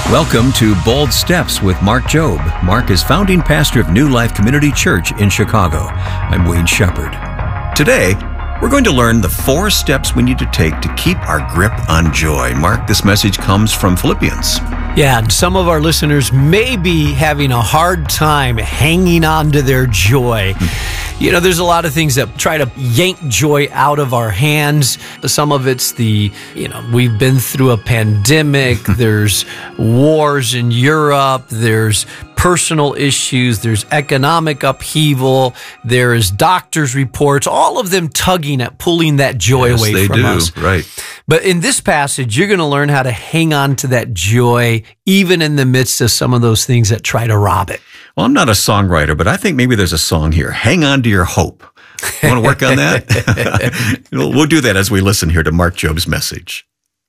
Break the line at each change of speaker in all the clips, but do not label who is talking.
Welcome to Bold Steps with Mark Jobe. Mark is founding pastor of New Life Community Church in Chicago. I'm Wayne Shepherd. Today, we're going to learn the 4 steps we need to take to keep our grip on joy. Mark, this message comes from Philippians.
Yeah, and some of our listeners may be having a hard time hanging on to their joy. You know, there's a lot of things that try to yank joy out of our hands. Some of it's we've been through a pandemic. There's wars in Europe. There's personal issues. There's economic upheaval. There's doctors' reports, all of them tugging at pulling that joy away from us.
Right.
But in this passage, you're going to learn how to hang on to that joy, even in the midst of some of those things that try to rob it.
Well, I'm not a songwriter, but I think maybe there's a song here. Hang on to your hope. You want to work on that? We'll do that as we listen here to Mark Jobe's message.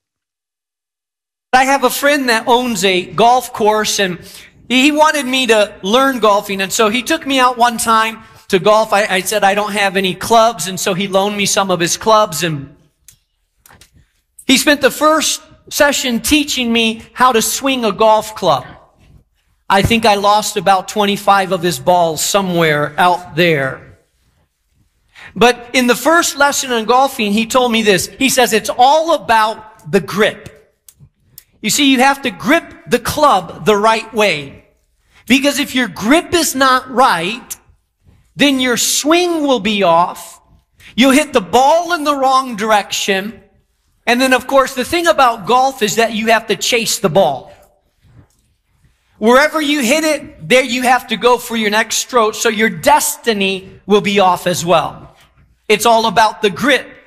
I have a friend that owns a golf course, and he wanted me to learn golfing. And so he took me out one time to golf. I said I don't have any clubs, and so he loaned me some of his clubs. And he spent the first session teaching me how to swing a golf club. I think I lost about 25 of his balls somewhere out there. But in the first lesson on golfing, he told me this. He says it's all about the grip. You see, you have to grip the club the right way. Because if your grip is not right, then your swing will be off. You'll hit the ball in the wrong direction. And then, of course, the thing about golf is that you have to chase the ball. Wherever you hit it, there you have to go for your next stroke, so your destiny will be off as well. It's all about the grip.